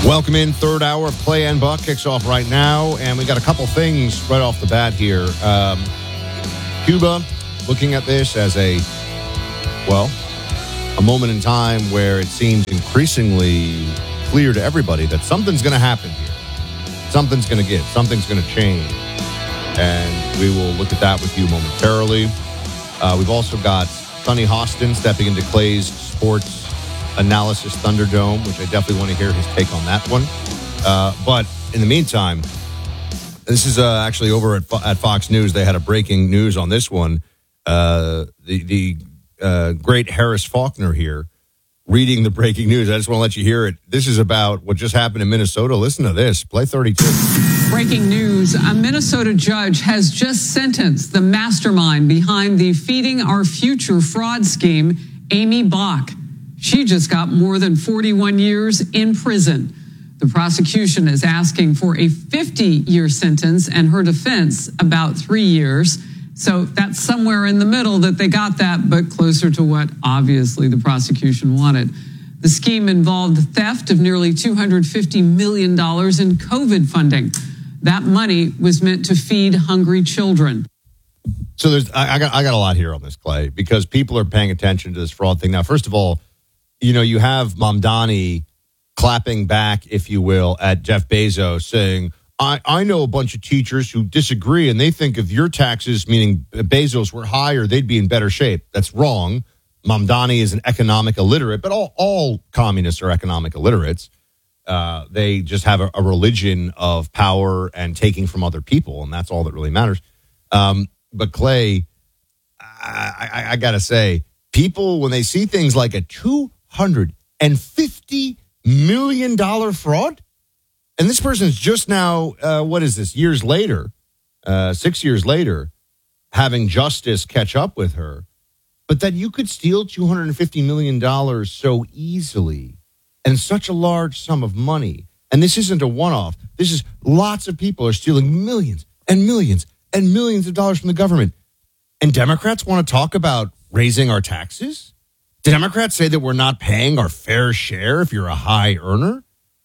Welcome in. Third hour of Clay and Buck kicks off right now, and we got a couple things right off the bat here. Cuba looking at this as a moment in time where it seems increasingly clear to everybody that something's going to happen here. Something's going to give. Something's going to change. And we will look at that with you momentarily. We've also got Sonny Hostin stepping into Clay's sports analysis Thunderdome, which I definitely want to hear his take on that one. But in the meantime, this is actually over at Fox News. They had a breaking news on this one. The great Harris Faulkner here reading the breaking news. I just want to let you hear it. This is about what just happened in Minnesota. Listen to this. Play 32. Breaking news. A Minnesota judge has just sentenced the mastermind behind the Feeding Our Future fraud scheme, Amy Bach. She just got more than 41 years in prison. The prosecution is asking for a 50-year sentence and her defense about 3 years. So that's somewhere in the middle that they got that, but closer to what obviously the prosecution wanted. The scheme involved theft of nearly $250 million in COVID funding. That money was meant to feed hungry children. So I got a lot here on this, Clay, because people are paying attention to this fraud thing. Now, first of all, you have Mamdani clapping back, if you will, at Jeff Bezos saying, I know a bunch of teachers who disagree and they think if your taxes, meaning Bezos, were higher, they'd be in better shape. That's wrong. Mamdani is an economic illiterate, but all communists are economic illiterates. They just have a religion of power and taking from other people, and that's all that really matters. But Clay, I got to say, people, when they see things like a $250 million fraud, and this person's just now, years later, 6 years later, having justice catch up with her, but that you could steal $250 million so easily and such a large sum of money. And this isn't a one-off. This is lots of people are stealing millions and millions and millions of dollars from the government. And Democrats want to talk about raising our taxes? Democrats say that we're not paying our fair share if you're a high earner?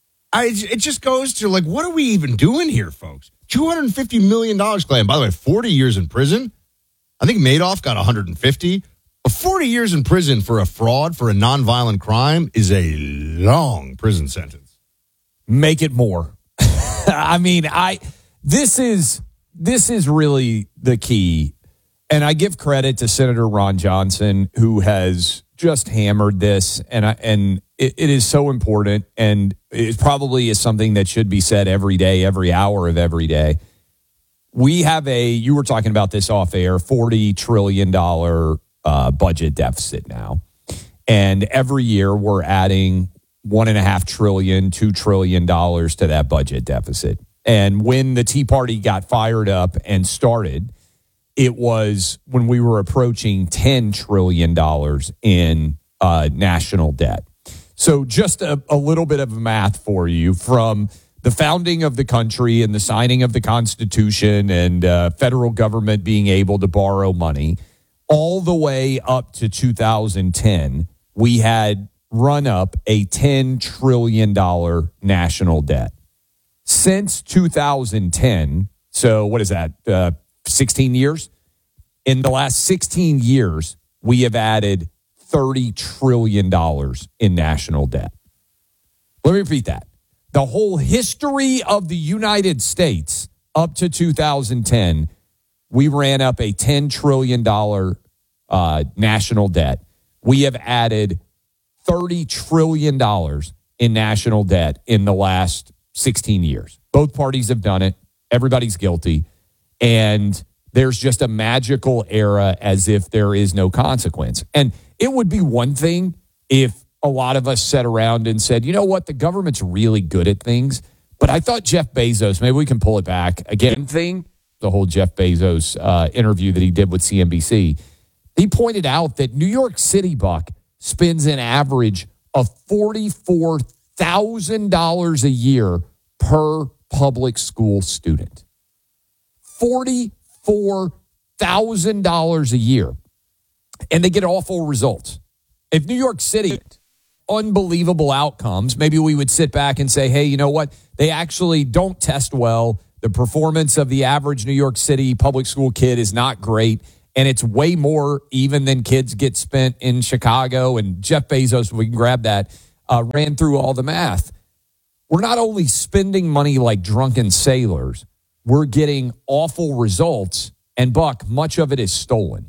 It just goes to, what are we even doing here, folks? $250 million, Clay. And by the way, 40 years in prison. I think Madoff got 150. But 40 years in prison for a fraud, for a nonviolent crime, is a long prison sentence. Make it more. I mean, this is really the key. And I give credit to Senator Ron Johnson, who has just hammered this, and it is so important, and it probably is something that should be said every day, every hour of every day. We have you were talking about this off air, $40 trillion budget deficit now. And every year we're adding $1.5 trillion, $2 trillion to that budget deficit. And when the Tea Party got fired up and started, it was when we were approaching $10 trillion in national debt. So just a little bit of math for you. From the founding of the country and the signing of the Constitution and federal government being able to borrow money, all the way up to 2010, we had run up a $10 trillion national debt. Since 2010, so what is that, 16 years? In the last 16 years, we have added $30 trillion in national debt. Let me repeat that. The whole history of the United States up to 2010, we ran up a $10 trillion national debt. We have added $30 trillion in national debt in the last 16 years. Both parties have done it. Everybody's guilty. And there's just a magical era as if there is no consequence. And it would be one thing if a lot of us sat around and said, you know what, the government's really good at things. But I thought Jeff Bezos, maybe we can pull it back again thing, the whole Jeff Bezos interview that he did with CNBC. He pointed out that New York City, Buck, spends an average of $44,000 a year per public school student. $44,000 a year. And they get awful results. If New York City, unbelievable outcomes, maybe we would sit back and say, hey, you know what? They actually don't test well. The performance of the average New York City public school kid is not great. And it's way more even than kids get spent in Chicago. And Jeff Bezos, if we can grab that, ran through all the math. We're not only spending money like drunken sailors, we're getting awful results. And Buck, much of it is stolen.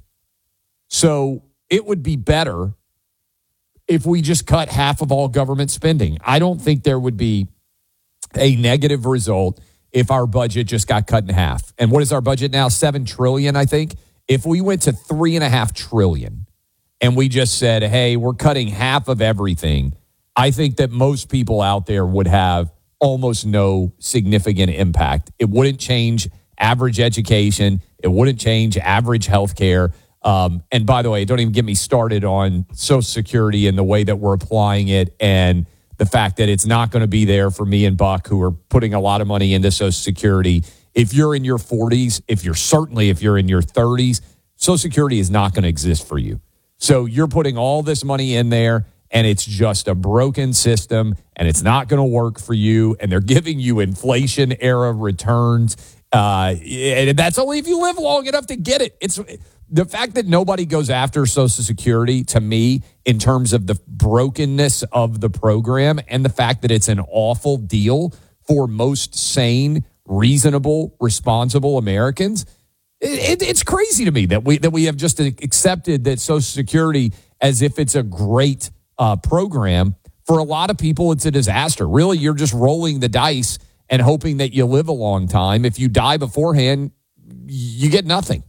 So it would be better if we just cut half of all government spending. I don't think there would be a negative result if our budget just got cut in half. And what is our budget now? $7 trillion, I think. If we went to $3.5 trillion and we just said, hey, we're cutting half of everything, I think that most people out there would have almost no significant impact. It wouldn't change average education. It wouldn't change average health care. And by the way, don't even get me started on Social Security and the way that we're applying it and the fact that it's not going to be there for me and Buck, who are putting a lot of money into Social Security. If you're in your 40s, if you're in your 30s, Social Security is not going to exist for you. So you're putting all this money in there, and it's just a broken system, and it's not going to work for you, and they're giving you inflation-era returns. And that's only if you live long enough to get it. It's the fact that nobody goes after Social Security, to me, in terms of the brokenness of the program and the fact that it's an awful deal for most sane, reasonable, responsible Americans. It's crazy to me that we have just accepted that Social Security as if it's a great program. For a lot of people, it's a disaster. Really, you're just rolling the dice and hoping that you live a long time. If you die beforehand, you get nothing.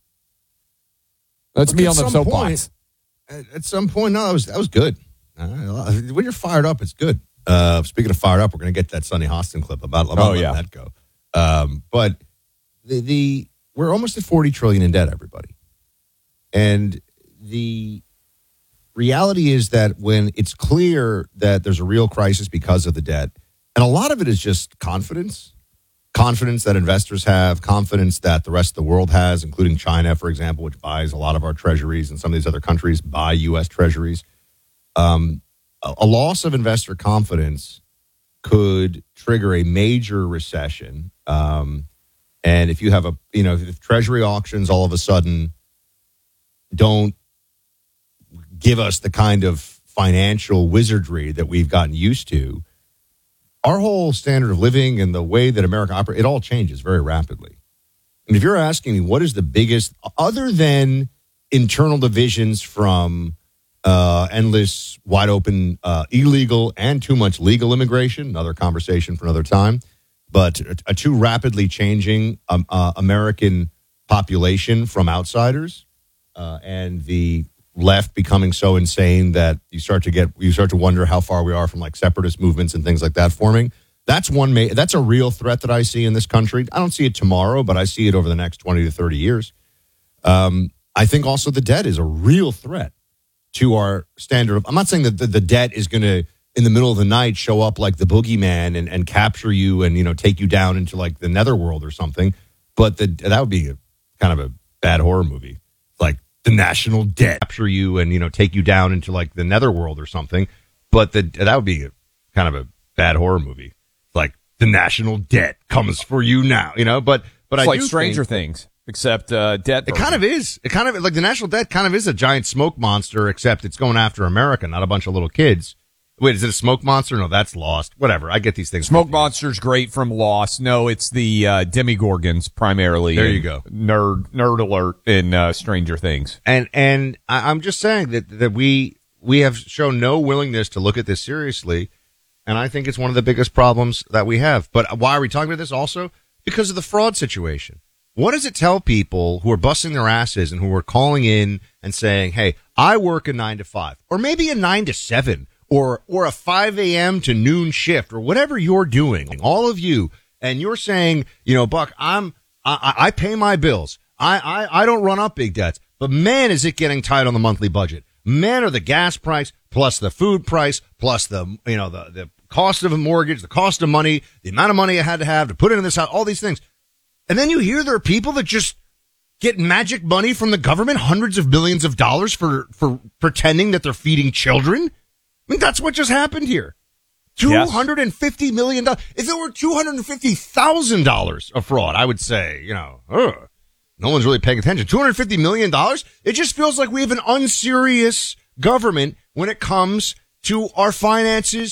That's me on the soapbox. At some point, no, that was good. When you're fired up, it's good. Speaking of fired up, we're going to get that Sonny Hostin clip about letting that go. But we're almost at $40 trillion in debt, everybody. And the reality is that when it's clear that there's a real crisis because of the debt, and a lot of it is just confidence that investors have, confidence that the rest of the world has, including China, for example, which buys a lot of our treasuries, and some of these other countries buy U.S. treasuries. A loss of investor confidence could trigger a major recession. And if you have if treasury auctions all of a sudden don't give us the kind of financial wizardry that we've gotten used to, our whole standard of living and the way that America operates, it all changes very rapidly. And if you're asking me what is the biggest, other than internal divisions from endless, wide open, illegal and too much legal immigration, another conversation for another time, but a too rapidly changing American population from outsiders and the left becoming so insane that you start to wonder how far we are from like separatist movements and things like that forming. That's a real threat that I see in this country. I don't see it tomorrow, but I see it over the next 20 to 30 years. I think also the debt is a real threat to our standard of, I'm not saying that the debt is going to, in the middle of the night, show up like the boogeyman and capture you and, take you down into like the netherworld or something. But that would be kind of a bad horror movie. Like the national debt capture you and, take you down into like the netherworld or something. But that would be kind of a bad horror movie. Like the national debt comes for you now, but it's I like do Stranger think, Things. Except debt. It kind of is. It kind of like the national debt kind of is a giant smoke monster, except it's going after America, not a bunch of little kids. Wait, is it a smoke monster? No, that's Lost. Whatever. I get these things. Smoke monster's great from Lost. No, it's the Demigorgons primarily. There you go. Nerd alert in Stranger Things. And I'm just saying that we have shown no willingness to look at this seriously, and I think it's one of the biggest problems that we have. But why are we talking about this also? Because of the fraud situation. What does it tell people who are busting their asses and who are calling in and saying, hey, I work a 9 to 5 or maybe a 9 to 7 or a 5 a.m. to noon shift or whatever you're doing, all of you, and you're saying, Buck, I pay my bills. I don't run up big debts, but man, is it getting tight on the monthly budget. Man, are the gas price plus the food price plus the cost of a mortgage, the cost of money, the amount of money I had to have to put into this house, all these things. And then you hear there are people that just get magic money from the government, hundreds of millions of dollars for pretending that they're feeding children. mean, that's what just happened here. $250 million. If it were $250,000 of fraud, I would say, no one's really paying attention. $250 million? It just feels like we have an unserious government when it comes to our finances